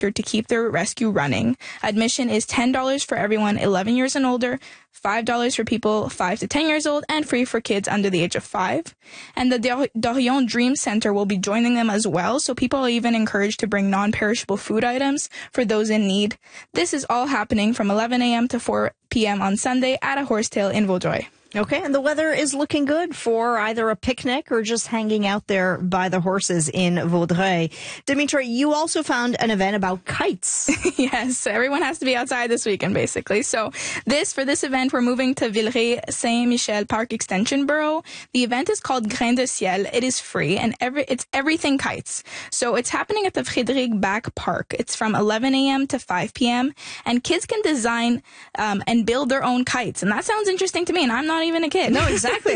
to keep their rescue running. Admission is $10 for everyone 11 years and older, $5 for people 5 to 10 years old, and free for kids under the age of 5. And the Dorion Dream Center will be joining them as well, so people are even encouraged to bring non-perishable food items for those in need. This is all happening from 11 a.m. to 4 p.m. on Sunday at a horsetail in Vaudreuil. Okay, and the weather is looking good for either a picnic or just hanging out there by the horses in Vaudreuil. Dimitra, you also found an event about kites. Yes, everyone has to be outside this weekend, basically. So for this event, we're moving to Villeray-Saint-Michel Park Extension Borough. The event is called Grain de Ciel. It is free, and it's everything kites. So it's happening at the Frédéric Back Park. It's from 11 a.m. to 5 p.m., and kids can design and build their own kites. And that sounds interesting to me, and I'm not even a kid. No, exactly.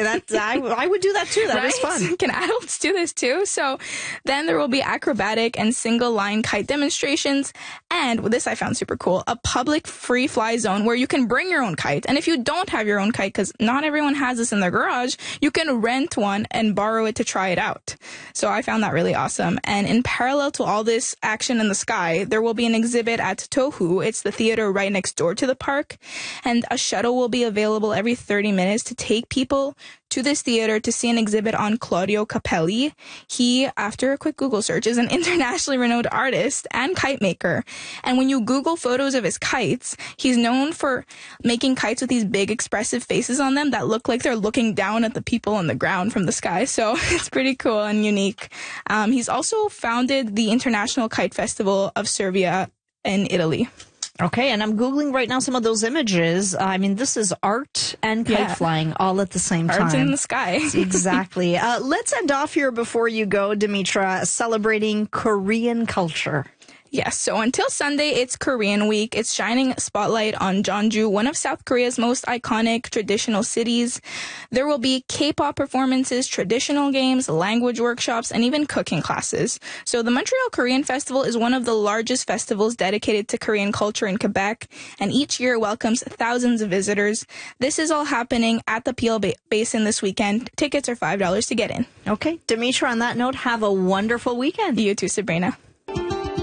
I would do that too. That is fun. Can adults do this too? So then there will be acrobatic and single line kite demonstrations. And this I found super cool. A public free fly zone where you can bring your own kite. And if you don't have your own kite, because not everyone has this in their garage, you can rent one and borrow it to try it out. So I found that really awesome. And in parallel to all this action in the sky, there will be an exhibit at Tohu. It's the theater right next door to the park. And a shuttle will be available every 30 minutes to take people to this theater to see an exhibit on Claudio Capelli. He, after a quick Google search, is an internationally renowned artist and kite maker. And when you Google photos of his kites, he's known for making kites with these big expressive faces on them that look like they're looking down at the people on the ground from the sky. So it's pretty cool and unique. He's also founded the International Kite Festival of Cervia in Italy. Okay, and I'm Googling right now some of those images. I mean, this is art and kite flying all at the same time. Art's in the sky. Exactly. Let's end off here before you go, Dimitra, celebrating Korean culture. Yes, so until Sunday, it's Korean Week. It's shining a spotlight on Jeonju, one of South Korea's most iconic traditional cities. There will be K-pop performances, traditional games, language workshops, and even cooking classes. So the Montreal Korean Festival is one of the largest festivals dedicated to Korean culture in Quebec, and each year welcomes thousands of visitors. This is all happening at the Peel Basin this weekend. Tickets are $5 to get in. Okay, Dimitra, on that note, have a wonderful weekend. You too, Sabrina.